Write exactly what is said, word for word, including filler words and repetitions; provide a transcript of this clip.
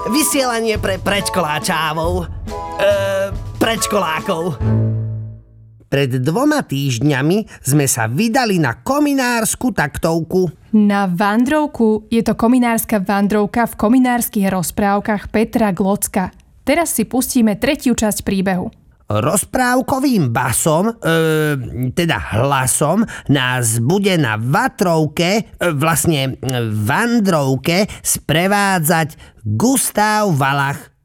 vysielanie pre predškoláčávov. Eee, predškolákov. Pred dvoma týždňami sme sa vydali na kominársku taktovku. Na vandrovku. Je to kominárska vandrovka v kominárskych rozprávkach Petra Glocka. Teraz si pustíme tretiu časť príbehu. Rozprávkovým basom, e, teda hlasom, nás bude na Vatrovke, e, vlastne vandrovke, sprevádzať Gustav Valach.